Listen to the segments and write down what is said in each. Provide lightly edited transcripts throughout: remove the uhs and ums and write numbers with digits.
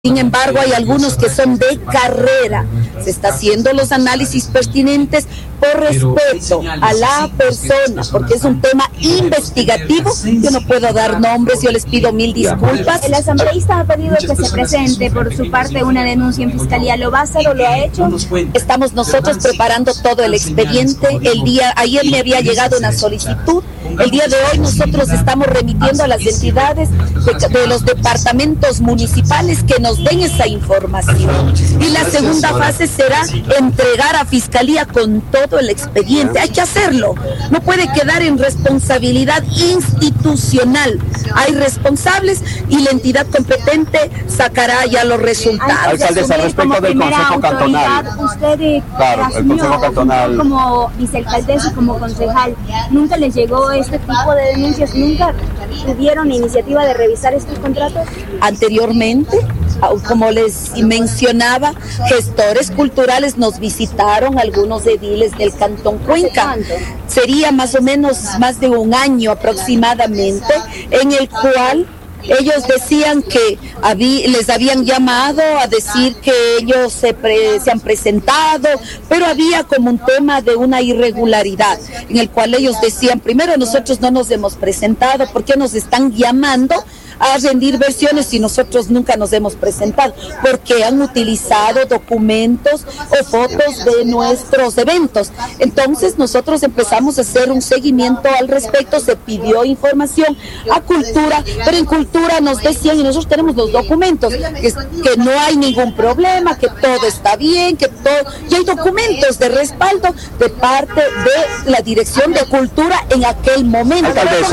Sin embargo, hay algunos que son de carrera. Se está haciendo los análisis pertinentes por respeto a la persona, porque es un tema investigativo. Yo no puedo dar nombres, yo les pido mil disculpas. El asambleísta ha pedido que se presente por su parte una denuncia en fiscalía. ¿Lo va a hacer o lo ha hecho? Estamos nosotros preparando todo el expediente. Ayer me había llegado una solicitud. El día de hoy nosotros estamos remitiendo a las entidades de los departamentos municipales que nos den esa información. Y la segunda fase será entregar a Fiscalía con todo el expediente. Hay que hacerlo. No puede quedar en responsabilidad institucional. Hay responsables y la entidad competente sacará ya los resultados. Alcaldesa, respecto del Consejo Cantonal. Usted el Consejo Cantonal como vicealcaldesa, como concejal, ¿nunca les llegó este tipo de denuncias? ¿Nunca tuvieron iniciativa de revisar estos contratos? Anteriormente, como les mencionaba, gestores culturales nos visitaron, algunos ediles del Cantón Cuenca. Sería más o menos más de un año aproximadamente, en el cual ellos decían que les habían llamado a decir que ellos se han presentado, pero había como un tema de una irregularidad, en el cual ellos decían, primero nosotros no nos hemos presentado, ¿por qué nos están llamando a rendir versiones si nosotros nunca nos hemos presentado? Porque han utilizado documentos o fotos de nuestros eventos. Entonces nosotros empezamos a hacer un seguimiento al respecto, se pidió información a Cultura, pero en Cultura nos decían, y nosotros tenemos los documentos, que no hay ningún problema, que todo está bien, y hay documentos de respaldo de parte de la Dirección de Cultura en aquel momento.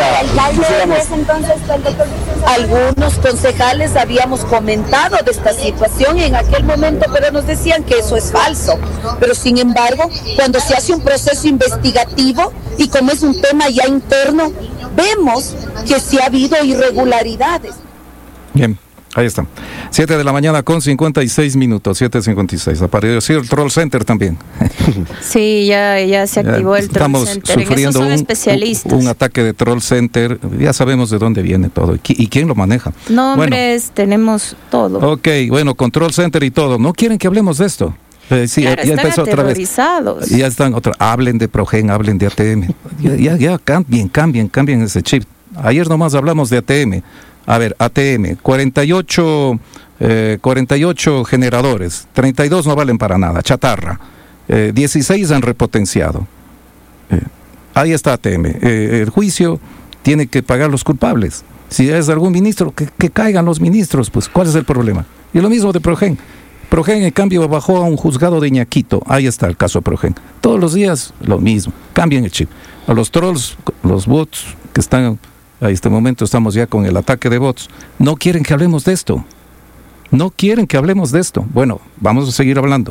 Algunos concejales habíamos comentado de esta situación en aquel momento, pero nos decían que eso es falso. Pero sin embargo, cuando se hace un proceso investigativo y como es un tema ya interno, vemos que sí ha habido irregularidades. Bien, ahí está. 7 de la mañana con 56 minutos, 7:56. Apareció el Troll Center también. Sí, ya se activó el Troll Center. Estamos sufriendo un ataque de Troll Center. Ya sabemos de dónde viene todo y quién lo maneja. Nombres, tenemos todo. Ok, bueno, con Troll Center y todo. ¿No quieren que hablemos de esto? Sí, claro, ya están empezó otra vez. Ya están hablen de Progen, hablen de ATM. Ya cambien ese chip. Ayer nomás hablamos de ATM. A ver, ATM, 48 generadores, 32 no valen para nada, chatarra, 16 han repotenciado. Ahí está ATM. El juicio tiene que pagar los culpables. Si es algún ministro, que caigan los ministros, pues ¿cuál es el problema? Y lo mismo de Progen. Progen, en cambio, bajó a un juzgado de Ñaquito. Ahí está el caso de Progen. Todos los días lo mismo. Cambien el chip. A los trolls, los bots que están a este momento, estamos ya con el ataque de bots. No quieren que hablemos de esto. Bueno, vamos a seguir hablando.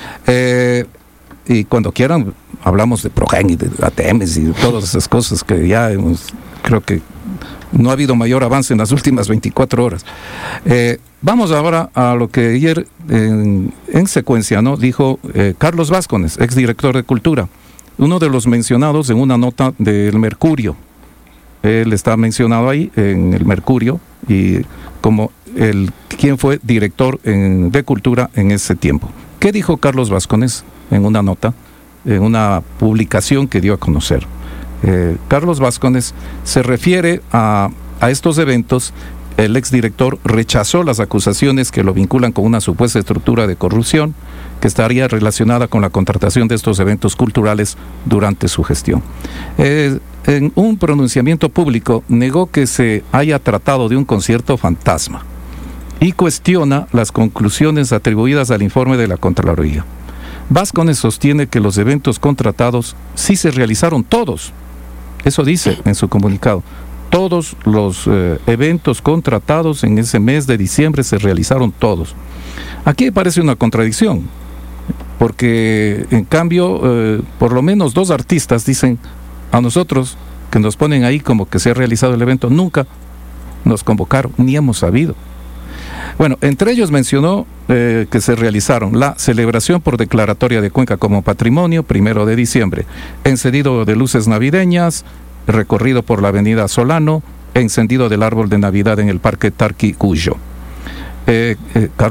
Y cuando quieran, hablamos de Progen y de ATMs y de todas esas cosas que ya creo que no ha habido mayor avance en las últimas 24 horas. Vamos ahora a lo que ayer en secuencia, ¿no?, dijo Carlos Vázquez, exdirector de Cultura, uno de los mencionados en una nota del Mercurio. Él está mencionado ahí en el Mercurio y como quien fue director de Cultura en ese tiempo. ¿Qué dijo Carlos Vázquez en una nota, en una publicación que dio a conocer? Carlos Vázquez se refiere a estos eventos. El exdirector rechazó las acusaciones que lo vinculan con una supuesta estructura de corrupción que estaría relacionada con la contratación de estos eventos culturales durante su gestión. En un pronunciamiento público negó que se haya tratado de un concierto fantasma y cuestiona las conclusiones atribuidas al informe de la Contraloría. Vázquez sostiene que los eventos contratados sí se realizaron todos. Eso dice en su comunicado. Todos los eventos contratados en ese mes de diciembre se realizaron todos. Aquí parece una contradicción, porque en cambio, por lo menos 2 artistas dicen a nosotros, que nos ponen ahí como que se ha realizado el evento, nunca nos convocaron, ni hemos sabido. Bueno, entre ellos mencionó que se realizaron la celebración por declaratoria de Cuenca como patrimonio, 1 de diciembre, encendido de luces navideñas, recorrido por la avenida Solano, encendido del árbol de Navidad en el Parque Tarqui Cuyo.